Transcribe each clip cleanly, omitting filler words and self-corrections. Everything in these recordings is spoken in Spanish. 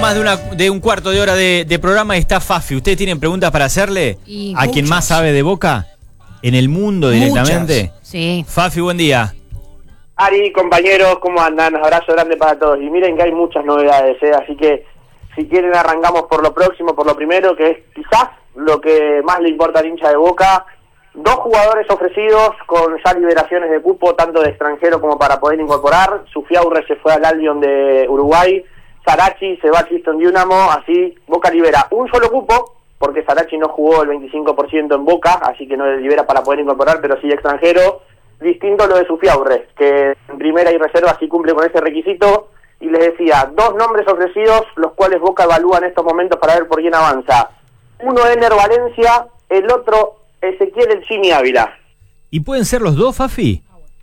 más de un cuarto de hora de programa y está Fafi. ¿Ustedes tienen preguntas para hacerle a quien más sabe de Boca? ¿En el mundo directamente? Muchas. Sí. Fafi, buen día. Ari, compañeros, ¿cómo andan? Abrazo grande para todos. Y miren que hay muchas novedades, así que si quieren arrancamos por lo próximo, por lo primero, que es quizás lo que más le importa al hincha de Boca. 2 jugadores ofrecidos con ya liberaciones de cupo, tanto de extranjero como para poder incorporar. Zufiaurre se fue al Albion de Uruguay, Sarachi se va a Houston Dynamo, así Boca libera un solo cupo, porque Sarachi no jugó el 25% en Boca, así que no le libera para poder incorporar, pero sí extranjero. Distinto lo de Zufiaurre, que en primera y reserva sí cumple con ese requisito, y les decía, 2 nombres ofrecidos, los cuales Boca evalúa en estos momentos para ver por quién avanza. Uno Ener Valencia, el otro Ezequiel El Chimi Ávila. ¿Y pueden ser los dos, Fafi?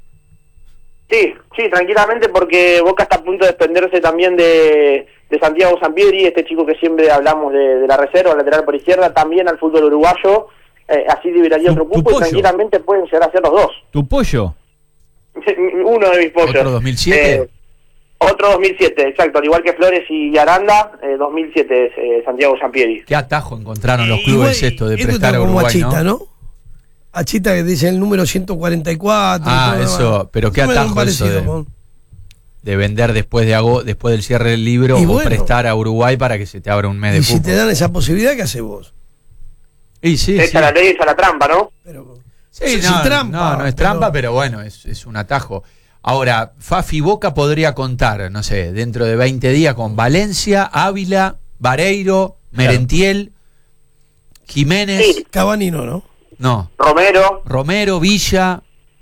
Sí, tranquilamente, porque Boca está a punto de desprenderse también de Santiago Sampieri, este chico que siempre hablamos de la reserva, lateral por izquierda, también al fútbol uruguayo, así liberaría otro cupo y tranquilamente pueden llegar a ser los dos. ¿Tu pollo? Uno de mis pollos. ¿Otro 2007? Otro 2007, exacto, al igual que Flores y Aranda, 2007 es Santiago Sampieri. ¿Qué atajo encontraron los clubes esto de prestar a como Uruguay, Achita, ¿no? Achita que dice el número 144. Ah, eso, pero qué atajo eso de vender después del cierre del libro o prestar a Uruguay para que se te abra un mes de cupo. Y si te dan esa posibilidad, ¿qué haces vos? Y sí, echa la ley, echa la trampa, ¿no? Pero, sí, no es trampa, pero bueno, es un atajo. Ahora, Fafi, Boca podría contar, no sé, dentro de 20 días con Valencia, Ávila, Vareiro, Merentiel, Jiménez. Sí. Cavani no. No. Romero, Villa.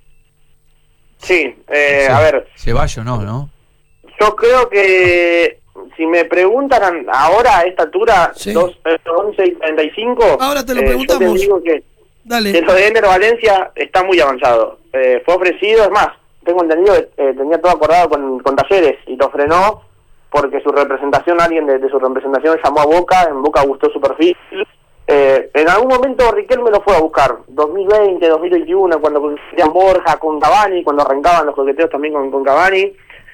Sí, a ver. Ceballos no. Yo creo que si me preguntan ahora a esta altura, sí. 11 y 35. Ahora te lo preguntamos. Yo te digo que lo de Ener Valencia está muy avanzado. Fue ofrecido, es más, tengo entendido que tenía todo acordado con Talleres y lo frenó porque su representación, alguien de su representación llamó a Boca, en Boca gustó su perfil. En algún momento Riquelme lo fue a buscar, 2020, 2021, cuando coincidían Borja con Cavani, cuando arrancaban los coqueteos también con Cavani.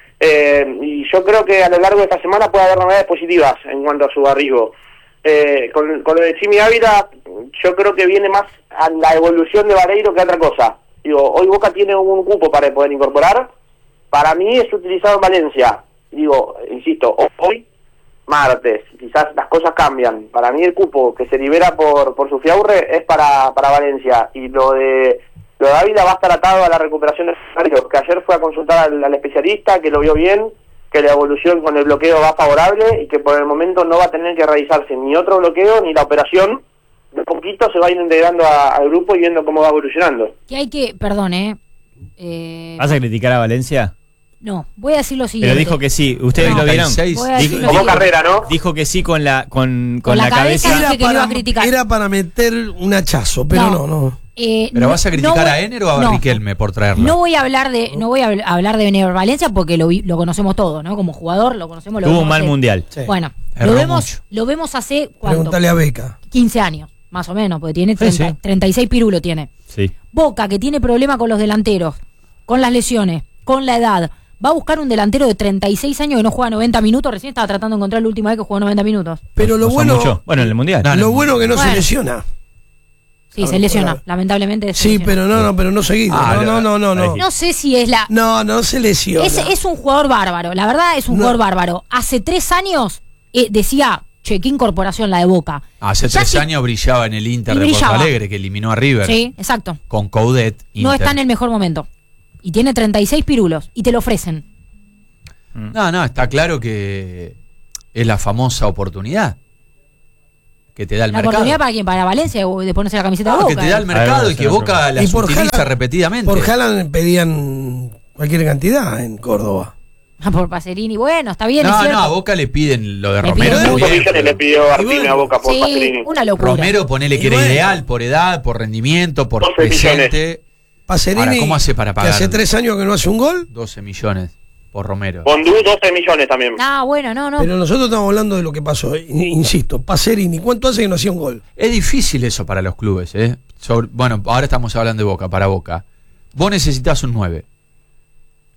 Y yo creo que a lo largo de esta semana puede haber novedades positivas en cuanto a su arribo. Con lo de Chimi Ávila, yo creo que viene más a la evolución de Vareiro que a otra cosa. Digo, hoy Boca tiene un cupo para poder incorporar. Para mí es utilizado en Valencia. Digo, insisto, hoy, martes, quizás las cosas cambian. Para mí el cupo que se libera por Zufiaurre es para Valencia. Y lo de Ávila va a estar atado a la recuperación de Fernández, que ayer fue a consultar al especialista, que lo vio bien, que la evolución con el bloqueo va favorable y que por el momento no va a tener que realizarse ni otro bloqueo ni la operación. De poquito se va a ir integrando al grupo y viendo cómo va evolucionando. Que hay que, perdón, ¿Vas a criticar a Valencia? No, voy a decir lo siguiente. Pero dijo que sí, ¿ustedes lo vieron? Como Carrera, ¿no? Dijo que sí con la cabeza. Era para meter un hachazo, pero no. ¿Pero vas a criticar a Ener o a Riquelme por traerlo? No voy a hablar de Ener Valencia porque lo conocemos todos, ¿no? Como jugador lo conocemos. Tuvo un mal mundial. Sí. Bueno, lo vemos hace ¿cuánto? Pregúntale a Beca. 15 años, más o menos, porque tiene 36 pirulo tiene. Sí. Boca, que tiene problema con los delanteros, con las lesiones, con la edad. Va a buscar un delantero de 36 años que no juega 90 minutos. Recién estaba tratando de encontrar la última vez que jugó 90 minutos. Pero lo bueno... Bueno, en el Mundial. Lo bueno que no se lesiona. Sí, se lesiona, lamentablemente. Sí, pero no seguido. No. No sé si es la... No se lesiona. Es un jugador bárbaro, la verdad es un jugador bárbaro. Hace 3 años decía, qué incorporación la de Boca. Hace 3 años brillaba en el Inter de Porto Alegre, que eliminó a River. Sí, exacto. Con Coudet. No está en el mejor momento. Y tiene 36 pirulos, y te lo ofrecen. No, está claro que es la famosa oportunidad que te da el mercado. ¿La oportunidad para quién? ¿Para Valencia de ponerse la camiseta de Boca? Que te da el mercado y que Boca las utiliza repetidamente. Por Haaland pedían cualquier cantidad en Córdoba. Por Pacerini, bueno, está bien. A Boca le piden lo de Romero. 5 millones le pidió Arpime a Boca por Pacerini. Una locura. Romero, ponele que era ideal por edad, por rendimiento, por presente. Pacerini, ahora, ¿cómo hace para pagar? Que hace 3 años que no hace un gol. 12 millones por Romero. Bondú, 12 millones también. Bueno, no. Pero nosotros estamos hablando de lo que pasó. Insisto, Pacerini, ¿cuánto hace que no hacía un gol? Es difícil eso para los clubes, Bueno, ahora estamos hablando de Boca, para Boca. Vos necesitas un 9.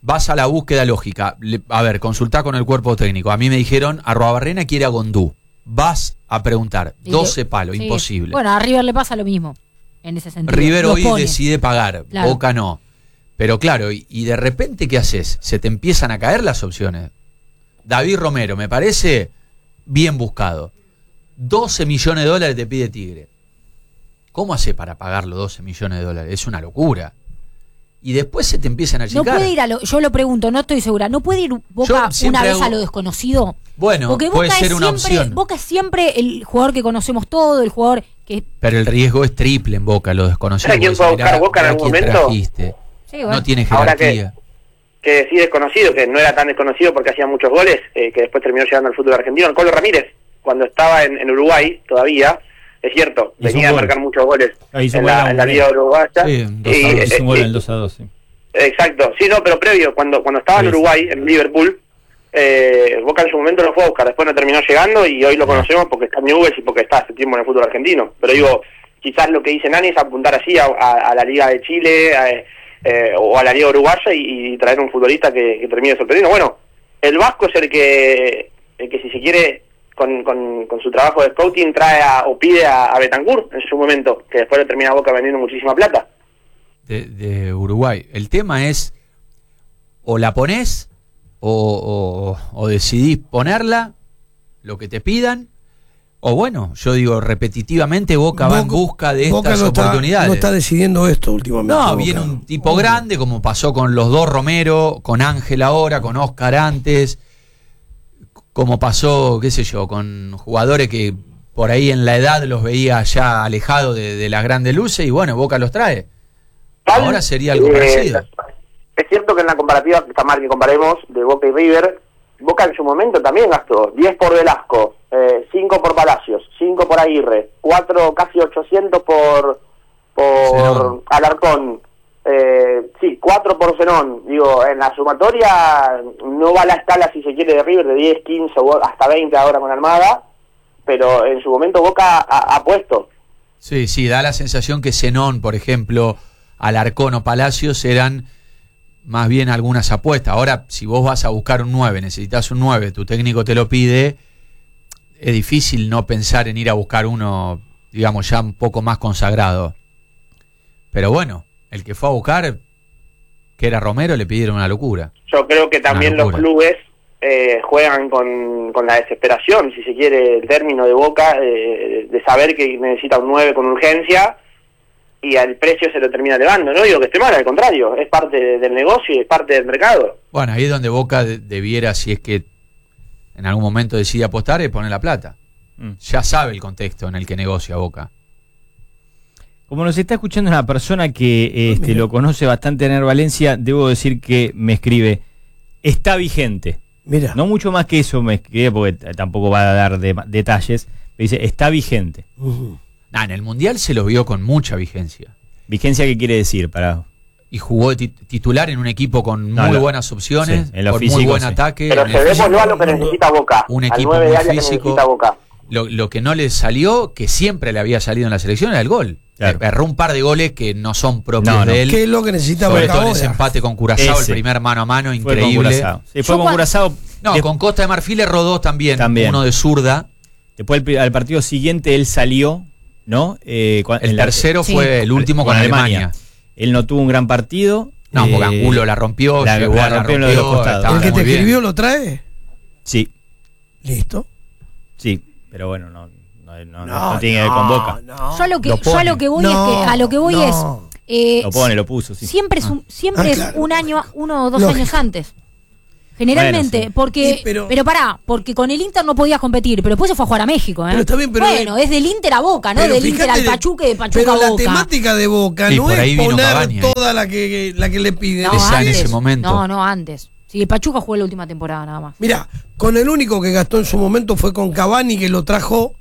vas a la búsqueda lógica. A ver, consultá con el cuerpo técnico. A mí me dijeron, Arruabarrena quiere a Gondú. Vas a preguntar, 12 palos, sí, imposible. Bueno, a River le pasa lo mismo, en ese sentido. River hoy decide pagar, claro. Boca no. Pero claro, y de repente, ¿qué haces? Se te empiezan a caer las opciones. David Romero, me parece bien buscado. 12 millones de dólares te pide Tigre. ¿Cómo hace para pagar los 12 millones de dólares? Es una locura. Y después se te empiezan a achicar. No puede ir yo lo pregunto, no estoy segura. ¿No puede ir Boca una vez a lo desconocido? Bueno, porque puede ser una opción. Boca es siempre el jugador que conocemos todo, el jugador que... Pero el riesgo es triple en Boca, lo desconocido. ¿Quién puede buscar Boca en algún momento? Sí, bueno. No tiene jerarquía. Ahora que sí desconocido, que no era tan desconocido porque hacía muchos goles, que después terminó llegando al fútbol argentino. El Colo Ramírez, cuando estaba en Uruguay todavía, es cierto, venía a marcar muchos goles en la Liga Uruguaya. Sí, hizo un gol en el 2-2, sí. Exacto, sí, no, pero previo, cuando estaba en Uruguay, en Liverpool, Boca en su momento lo fue a buscar, después no terminó llegando y hoy lo conocemos porque está en Newell's y porque está hace tiempo en el fútbol argentino. Pero digo, quizás lo que dice Nani es apuntar así a la Liga de Chile o a la Liga Uruguaya y traer un futbolista que termine sorprendiendo. Bueno, el Vasco es el que si se quiere, con su trabajo de scouting, trae o pide a Betancur en su momento, que después le termina Boca vendiendo muchísima plata. De Uruguay. El tema es, o la ponés o decidís ponerla, lo que te pidan, o bueno, yo digo, repetitivamente Boca va en busca de estas oportunidades. No está decidiendo esto últimamente. No, viene un tipo grande, como pasó con los dos Romero, con Ángel ahora, con Oscar antes, como pasó, qué sé yo, con jugadores que por ahí en la edad los veía ya alejados de las grandes luces, y bueno, Boca los trae. Ahora sería algo parecido. Es cierto que en la comparativa, está mal que comparemos, de Boca y River, Boca en su momento también gastó 10 por Velasco, 5 por Palacios, 5 por Aguirre, 4, casi 800 por Alarcón, 4 por Zenón. Digo, en la sumatoria no va la escala, si se quiere, de River de 10, 15 o hasta 20 ahora con Almada, pero en su momento Boca ha puesto. Sí, da la sensación que Zenón, por ejemplo, Alarcón o Palacios eran más bien algunas apuestas. Ahora, si vos vas a buscar un 9, necesitas un 9, tu técnico te lo pide, es difícil no pensar en ir a buscar uno, digamos, ya un poco más consagrado. Pero bueno, el que fue a buscar, que era Romero, le pidieron una locura. Yo creo que también los clubes juegan con la desesperación, si se quiere el término de Boca, de saber que necesita un 9 con urgencia, y al precio se lo termina elevando. No digo que esté mal, al contrario, es parte del negocio y es parte del mercado. Bueno, ahí es donde Boca debiera, si es que en algún momento decide apostar, es poner la plata. Ya sabe el contexto en el que negocia Boca. Como nos está escuchando una persona que lo conoce bastante, Ener Valencia, debo decir que me escribe, está vigente. Mira. No mucho más que eso me escribe, porque tampoco va a dar detalles. Me dice, está vigente. En el Mundial se lo vio con mucha vigencia. ¿Vigencia qué quiere decir? Y jugó titular en un equipo con muy buenas opciones, en lo con físico, muy buen ataque. Pero cedémoslo a lo que necesita Boca. Un equipo muy físico. Lo que no le salió, que siempre le había salido en la selección, era el gol. Claro. Erró un par de goles que no son propios de él. ¿Qué es lo que necesita Boca? Sobre todo en ese empate con Curazao, el primer mano a mano, increíble. Fue con Curazao. Con Costa de Marfil erró dos también. Uno de zurda. Después al partido siguiente él salió, ¿no? El tercero fue el último con Alemania. Él no tuvo un gran partido. No, porque Angulo la rompió. La rompió en los dos costados. ¿El que te escribió lo trae? Sí. ¿Listo? Sí, pero bueno, no tiene que ver con Boca. Yo a lo que voy es lo pone, lo puso, sí. Siempre es uno o dos años antes. Generalmente, bueno, sí. Porque pero pará, porque con el Inter no podías competir, pero después se fue a jugar a México, Pero está bien, bueno, es del Inter a Boca, no del Inter al Pachuca y de Pachuca a Boca. Pero la temática de Boca no es poner toda la que le piden. En ese momento. No, antes. Sí, el Pachuca jugó la última temporada nada más. Mira, con el único que gastó en su momento fue con Cavani, que lo trajo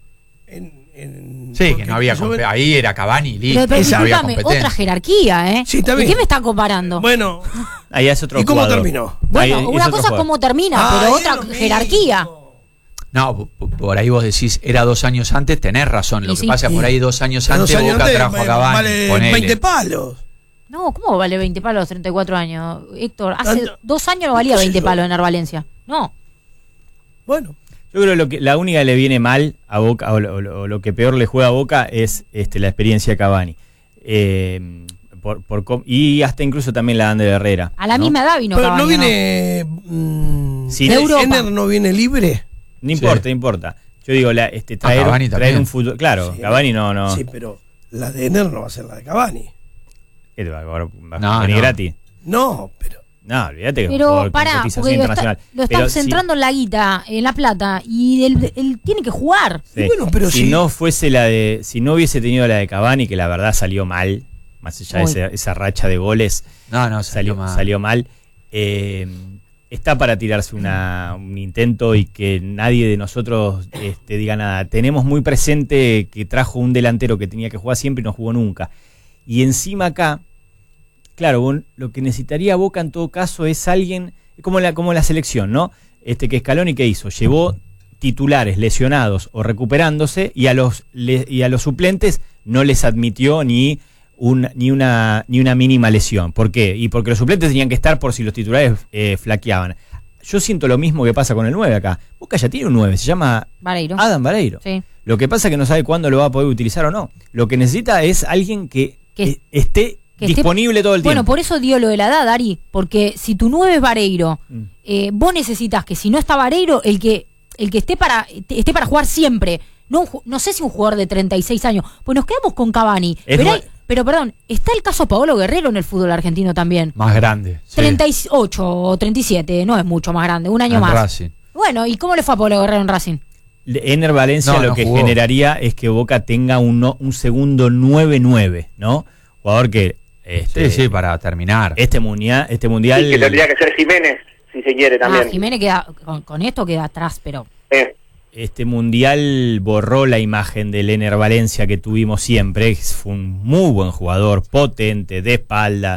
que no había ahí era Cavani, listo. Pero discúlpame, otra jerarquía, Sí, está bien. ¿De qué me están comparando? Bueno, ahí es otro ¿y cómo jugador. terminó? Bueno, una cosa es cómo termina, pero otra jerarquía. No, por ahí vos decís, era 2 años antes, tenés razón. Lo que pasa es por ahí 2 años antes Boca trajo a Cavani. Vale 20 palos. No, ¿cómo vale 20 palos a los 34 años? Héctor, hace 2 años no valía 20 palos en Valencia. No. Bueno. Yo creo que la única que le viene mal a Boca, o lo que peor le juega a Boca, es la experiencia de Cavani. Y hasta incluso también la de Herrera. A la misma edad vino Pero Cavani. no viene... Sí, ¿Ener no viene libre? No importa, no importa. Yo digo, traer un fútbol... Claro, sí, Cavani no... Sí, pero la de Ener no va a ser la de Cavani. ¿Qué te va a venir gratis? No, pero... No, olvídate que pero pará, porque lo están centrando en la guita, en la plata, y él tiene que jugar. Sí. Bueno, pero si no hubiese tenido la de Cavani, que la verdad salió mal, más allá de esa racha de goles, salió mal. Está para tirarse un intento y que nadie de nosotros diga nada. Tenemos muy presente que trajo un delantero que tenía que jugar siempre y no jugó nunca. Y encima acá, claro, lo que necesitaría Boca en todo caso es alguien, como la selección, ¿no? Que Scaloni, ¿qué hizo? Llevó titulares lesionados o recuperándose y a los suplentes no les admitió ni una mínima lesión. ¿Por qué? Y porque los suplentes tenían que estar por si los titulares flaqueaban. Yo siento lo mismo que pasa con el 9 acá. Boca ya tiene un 9, se llama Adam Vareiro. Sí. Lo que pasa es que no sabe cuándo lo va a poder utilizar o no. Lo que necesita es alguien que esté disponible todo el tiempo. Bueno, por eso dio lo de la edad, Ari, porque si tu 9 es Vareiro, vos necesitas que si no está Vareiro, el que esté para jugar siempre. No sé si un jugador de 36 años, pues nos quedamos con Cavani. Pero perdón, está el caso Paolo Guerrero en el fútbol argentino también. Más grande. Sí. 38 o 37, no es mucho más grande, un año más. Racing. Bueno, ¿y cómo le fue a Paolo Guerrero en Racing? Ener Valencia lo que generaría es que Boca tenga un segundo 9-9, ¿no? Jugador que... sí, para terminar. Este mundial... Sí, que tendría que ser Jiménez, si se quiere también. Jiménez queda, con esto queda atrás, pero... Este mundial borró la imagen del Ener Valencia que tuvimos siempre. Fue un muy buen jugador, potente, de espalda,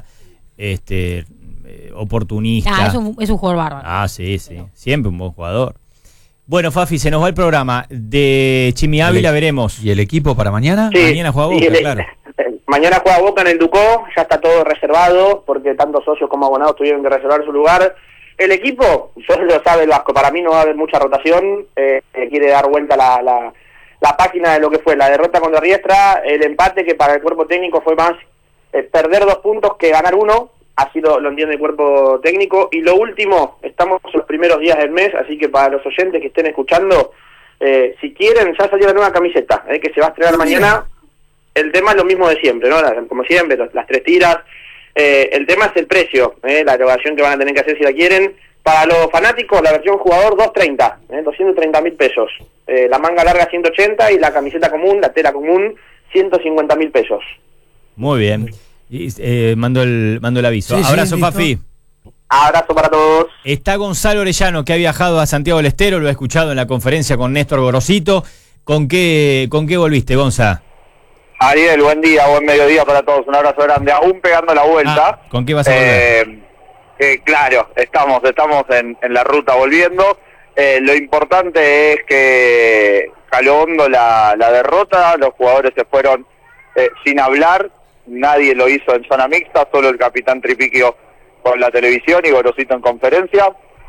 oportunista. Es un jugador bárbaro. Sí, siempre un buen jugador. Bueno, Fafi, se nos va el programa. De Chimi Ávila veremos. ¿Y el equipo para mañana? Sí, mañana juega Boca, claro. Mañana juega Boca en el Ducó, ya está todo reservado, porque tanto socios como abonados tuvieron que reservar su lugar. El equipo, yo lo sabe Vasco, para mí no va a haber mucha rotación, quiere dar vuelta la página de lo que fue la derrota contra Riestra, el empate que para el cuerpo técnico fue más perder 2 puntos que ganar 1, así lo entiende el cuerpo técnico. Y lo último, estamos en los primeros días del mes, así que para los oyentes que estén escuchando, si quieren, ya salió la nueva camiseta, que se va a estrenar mañana. El tema es lo mismo de siempre, ¿no? Como siempre, las 3 tiras. El tema es el precio, la erogación que van a tener que hacer si la quieren. Para los fanáticos, la versión jugador 230, 230.000 pesos. La manga larga 180 y la camiseta común, la tela común, 150.000 pesos. Muy bien. Y, mando el aviso. Sí, abrazo, sí, Fafi. Abrazo para todos. Está Gonzalo Orellano, que ha viajado a Santiago del Estero, lo ha escuchado en la conferencia con Néstor Gorosito. ¿Con qué Ariel, volviste, Gonza? buen día, buen mediodía para todos, un abrazo grande, aún pegando la vuelta. ¿Con qué vas a volver? Claro, estamos en la ruta volviendo. Lo importante es que caló hondo la derrota, los jugadores se fueron sin hablar, nadie lo hizo en zona mixta, solo el capitán Tripiquio con la televisión y Gorosito en conferencia.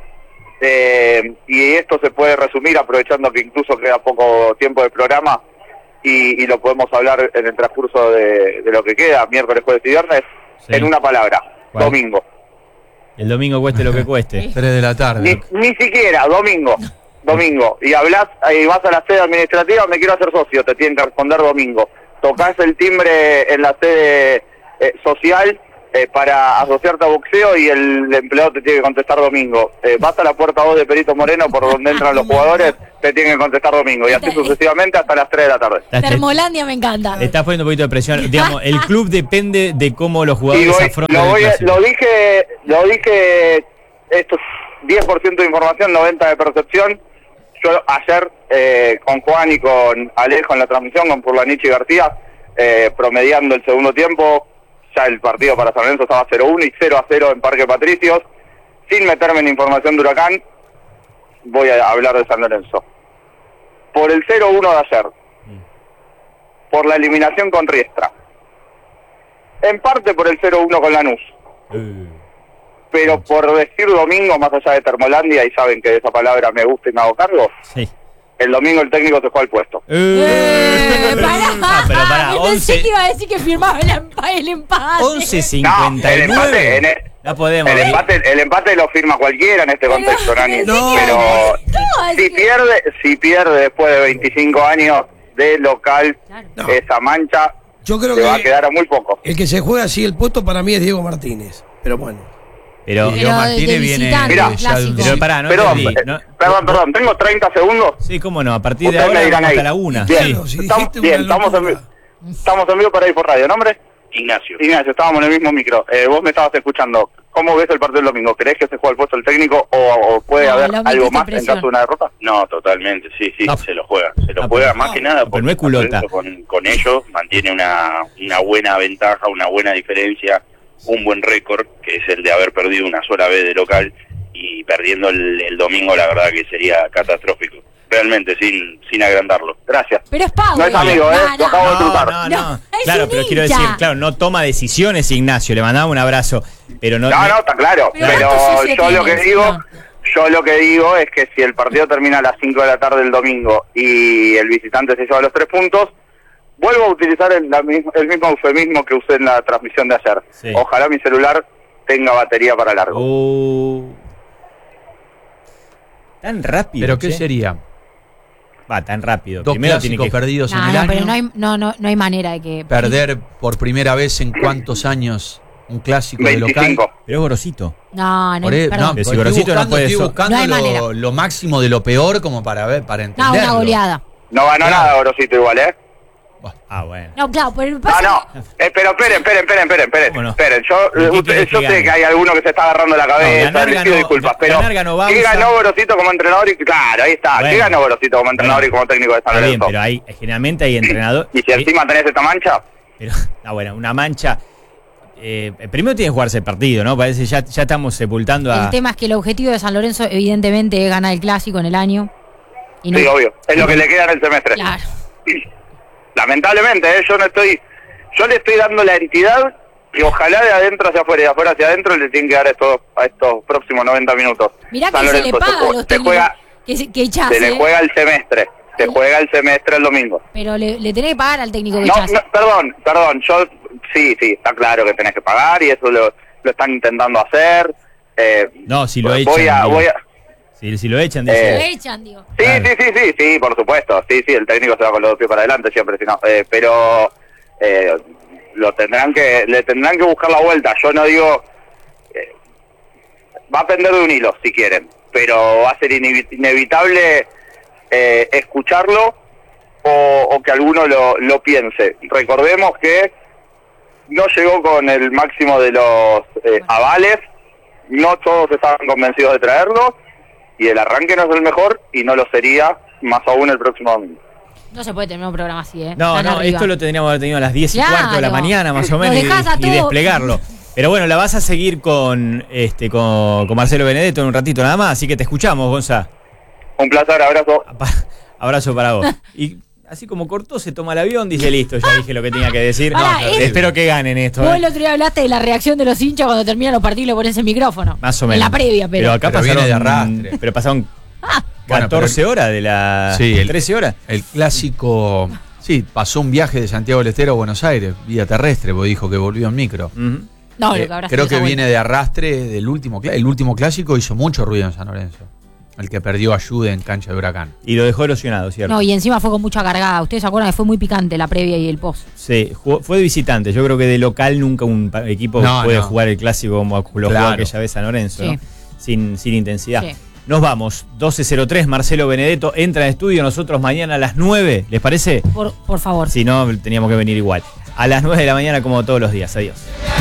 Y esto se puede resumir, aprovechando que incluso queda poco tiempo de programa, y lo podemos hablar en el transcurso de lo que queda, miércoles, jueves y viernes, en una palabra: ¿cuál? Domingo. El domingo cueste lo que cueste. 3 de la tarde. Ni siquiera, domingo. Y vas a la sede administrativa, me quiero hacer socio, te tienen que responder domingo. Tocás el timbre en la sede social para asociarte a boxeo y el empleado te tiene que contestar domingo. Vas a la puerta 2 de Perito Moreno, por donde entran los jugadores, te tienen que contestar domingo. Y así sucesivamente hasta las 3 de la tarde. Termolandia me encanta. Estás poniendo un poquito de presión. Digamos, el club depende de cómo los jugadores afrontan el clásico. Lo dije, esto es 10% de información, 90% de percepción. Yo ayer con Juan y con Alejo en la transmisión, con Purlanich y García, promediando el segundo tiempo, ya el partido para San Lorenzo estaba 0-1 y 0-0 en Parque Patricios. Sin meterme en información de Huracán, voy a hablar de San Lorenzo. Por el 0-1 de ayer, por la eliminación con Riestra, en parte por el 0-1 con Lanús. Pero por decir domingo, más allá de Termolandia, y saben que de esa palabra me gusta y me hago cargo, sí. El domingo el técnico se fue al puesto. Pará. No, pero pará, Pensé que iba a decir que firmaba el empate. 11:59. No podemos. El empate lo firma cualquiera en este contexto, Nani. Pero si pierde después de 25 años de local, esa mancha yo creo se que va a quedar a muy poco. El que se juega así el puesto para mí es Diego Martínez. Pero bueno. Pero Martínez viene. Mirá, pero pará, no entendí, ¿no? Perdón, ¿tengo 30 segundos? Sí, cómo no, a partir de Ustedes me ahora dirán vamos ahí. hasta la 1. Bien, Sí. estamos en vivo para ir por radio. ¿Nombre? Ignacio, estábamos en el mismo micro. Vos me estabas escuchando. ¿Cómo ves el partido del domingo? ¿Crees que se juega el puesto el técnico o puede haber algo más en caso de una derrota? No, totalmente, sí, no. Se lo juega. Más que nada porque no es culota. Con ellos mantiene una buena ventaja, una buena diferencia, un buen récord, que es el de haber perdido una sola vez de local, y perdiendo el domingo la verdad que sería catastrófico. Realmente, sin agrandarlo. Gracias. Pero es Pau. No es amigo, lo acabo de cruzar. No. Claro, pero quiero decir, no toma decisiones, Ignacio. Le mandamos un abrazo. Pero no, está claro. Pero yo lo que digo es que si el partido termina a las 5 de la tarde el domingo y el visitante se lleva los 3 puntos, vuelvo a utilizar el mismo eufemismo que usé en la transmisión de ayer. Sí. Ojalá mi celular tenga batería para largo. Tan rápido. ¿Pero qué sería? Va, tan rápido. Dos Primero clásicos perdidos en el año. Pero no hay manera de que... Perder por primera vez en cuántos años un clásico 25. de local. Pero es Gorosito. Perdón. Si Gorosito no puede... Estoy buscando lo máximo de lo peor como para entenderlo. No, una goleada. No ganó nada Gorosito igual, ¿eh? Bueno. No, claro, pero pero esperen. Yo sé que hay alguno que se está agarrando la cabeza, les pido disculpas, pero ¿qué ganó Gorosito como entrenador? Claro, ahí está. ¿Qué ganó Gorosito como entrenador y como técnico de San Lorenzo? Pero generalmente hay entrenador. ¿Y si encima tenés esta mancha? Pero, una mancha. Primero tiene que jugarse el partido, ¿no? Parece ya estamos sepultando a... El tema es que el objetivo de San Lorenzo evidentemente es ganar el clásico en el año. Sí, obvio. Es lo que le queda en el semestre. Claro. Lamentablemente, yo le estoy dando la entidad y ojalá de adentro hacia afuera y de afuera hacia adentro le tienen que dar a estos próximos 90 minutos. Mirá que se le paga a los técnicos que echás. Se le juega el semestre. Se juega el semestre el domingo. Pero le tenés que pagar al técnico que echás. Perdón, yo sí, está claro que tenés que pagar y eso lo están intentando hacer. Si lo echan. Si lo echan, dice. Sí, por supuesto. Sí, el técnico se va con los 2 pies para adelante siempre, pero le tendrán que buscar la vuelta. Yo no digo, va a pender de un hilo si quieren, pero va a ser inevitable escucharlo o que alguno lo piense. Recordemos que no llegó con el máximo de los avales, no todos estaban convencidos de traerlo, y el arranque no es el mejor y no lo sería más aún el próximo domingo. No se puede terminar un programa así, ¿eh? No, esto lo tendríamos que haber tenido a las 10:15 de la mañana más o menos y desplegarlo. Pero bueno, la vas a seguir con Marcelo Benedetto en un ratito nada más, así que te escuchamos, Gonza. Un placer, abrazo. Abrazo para vos. Y así como cortó, se toma el avión, dice listo, ya dije lo que tenía que decir. Espero que ganen esto. Vos el otro día hablaste de la reacción de los hinchas cuando terminan los partidos y le pones el micrófono. Más o menos. En la previa, pero acá pasaron de arrastre. Pero pasaron 14 horas de la... Sí, 13 horas. El clásico... Sí, pasó un viaje de Santiago del Estero a Buenos Aires, vía terrestre, porque dijo que volvió en micro. Creo que viene de arrastre del último... El último clásico hizo mucho ruido en San Lorenzo. El que perdió a Jude en cancha de Huracán. Y lo dejó erosionado, ¿cierto? No, y encima fue con mucha cargada. ¿Ustedes se acuerdan que fue muy picante la previa y el post? Sí, fue de visitante. Yo creo que de local nunca un equipo puede jugar el clásico como lo jugó aquella vez San Lorenzo, ¿no? Sin intensidad. Sí. Nos vamos, 12:03, Marcelo Benedetto entra en estudio, nosotros mañana a las 9, ¿les parece? Por favor. Si no, teníamos que venir igual. A las 9 de la mañana como todos los días, adiós.